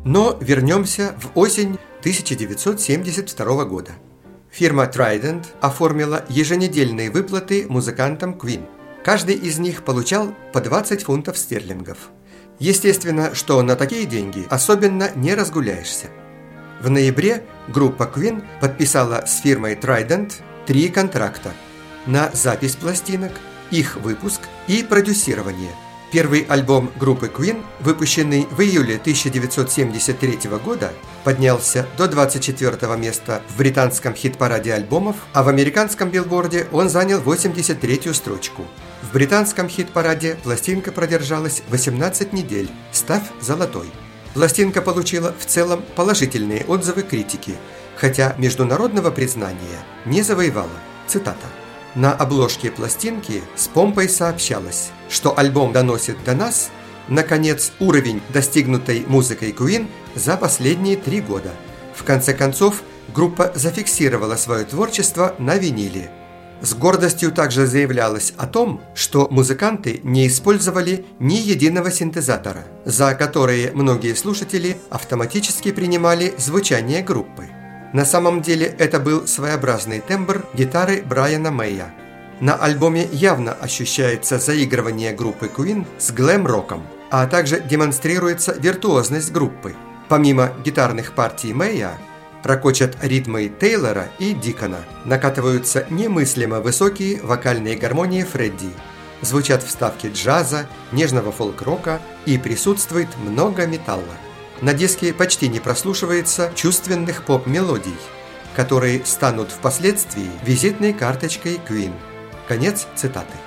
Но вернемся в осень 1972 года. Фирма Trident оформила еженедельные выплаты музыкантам Queen. Каждый из них получал по 20 фунтов стерлингов. Естественно, что на такие деньги особенно не разгуляешься. В ноябре группа Queen подписала с фирмой Trident 3 контракта на запись пластинок, их выпуск и продюсирование. Первый альбом группы Queen, выпущенный в июле 1973 года, поднялся до 24-го места в британском хит-параде альбомов, а в американском билборде он занял 83-ю строчку. В британском хит-параде пластинка продержалась 18 недель, став золотой. Пластинка получила в целом положительные отзывы критики, хотя международного признания не завоевала. Цитата. На обложке пластинки с помпой сообщалось, что альбом доносит до нас, наконец, уровень, достигнутый музыкой Queen за последние 3 года. В конце концов, группа зафиксировала свое творчество на виниле. С гордостью также заявлялось о том, что музыканты не использовали ни единого синтезатора, за которые многие слушатели автоматически принимали звучание группы. На самом деле это был своеобразный тембр гитары Брайана Мэя. На альбоме явно ощущается заигрывание группы Queen с глэм-роком, а также демонстрируется виртуозность группы. Помимо гитарных партий Мэя, ракочат ритмы Тейлора и Дикона, накатываются немыслимо высокие вокальные гармонии Фредди, звучат вставки джаза, нежного фолк-рока и присутствует много металла. На диске почти не прослушивается чувственных поп-мелодий, которые станут впоследствии визитной карточкой Queen. Конец цитаты.